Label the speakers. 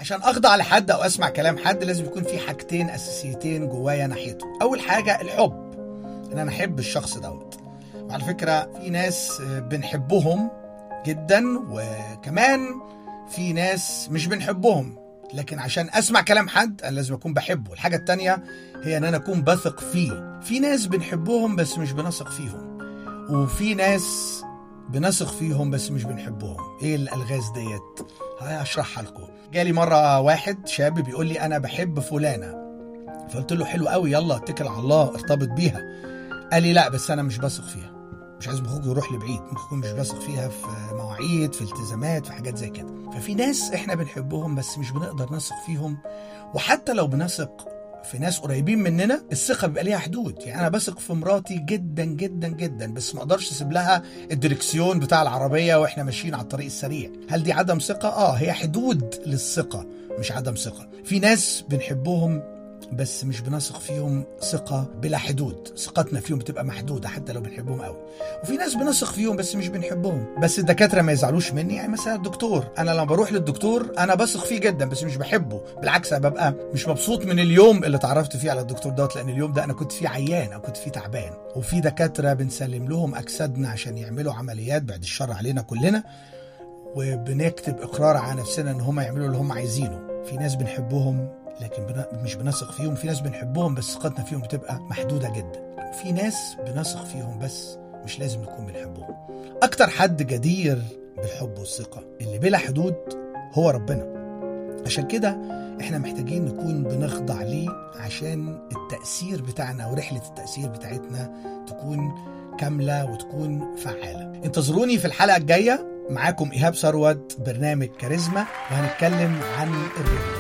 Speaker 1: عشان اخضع لحد او اسمع كلام حد لازم يكون في حاجتين اساسيتين جوايا ناحيته. اول حاجه الحب، ان انا احب الشخص دوت. وعلى فكره في ناس بنحبهم جدا، وكمان في ناس مش بنحبهم، لكن عشان اسمع كلام حد انا لازم اكون بحبه. الحاجه التانية هي ان انا اكون بثق فيه. في ناس بنحبهم بس مش بنثق فيهم، وفي ناس بنثق فيهم بس مش بنحبهم. ايه الالغاز ديت؟ هشرحها لكم. جالي مره واحد شاب بيقول لي انا بحب فلانه، فقلت له حلو قوي، يلا اتكل على الله ارتبط بيها. قال لي لا بس انا مش بثق فيها. مش عايز مخك يروح لبعيد، ممكن يكون مش بثق فيها في مواعيد، في التزامات، في حاجات زي كده. ففي ناس احنا بنحبهم بس مش بنقدر نثق فيهم. وحتى لو بنثق في ناس قريبين مننا الثقه بيبقى ليها حدود. يعني انا بثق في مراتي جدا جدا جدا، بس ما اقدرش اسيب لها الدركسيون بتاع العربيه واحنا ماشيين على الطريق السريع. هل دي عدم ثقه؟ هي حدود للثقه مش عدم ثقه. في ناس بنحبهم بس مش بنثق فيهم ثقة بلا حدود، ثقتنا فيهم بتبقى محدودة حتى لو بنحبهم قوي. وفي ناس بنثق فيهم بس مش بنحبهم. بس الدكاترة ما يزعلوش مني. يعني مثلا الدكتور، أنا لما بروح للدكتور أنا بثق فيه جدا بس مش بحبه، بالعكس أنا ببقى مش مبسوط من اليوم اللي اتعرفت فيه على الدكتور دوت، لأن اليوم ده أنا كنت فيه عيان أو كنت فيه تعبان. وفي دكاترة بنسلم لهم أجسادنا عشان يعملوا عمليات، بعد الشر علينا كلنا، وبنكتب إقرار على نفسنا إن هم يعملوا اللي هم عايزينه. في ناس بنحبهم لكن مش بنثق فيهم. في ناس بنحبهم بس ثقتنا فيهم بتبقى محدودة جدا. وفي ناس بنثق فيهم بس مش لازم نكون بنحبهم. أكتر حد جدير بالحب والثقة اللي بلا حدود هو ربنا. عشان كده احنا محتاجين نكون بنخضع ليه عشان التأثير بتاعنا ورحلة التأثير بتاعتنا تكون كاملة وتكون فعالة. انتظروني في الحلقة الجاية. معاكم إيهاب ثروت، برنامج كاريزما، وهنتكلم عن الرجال.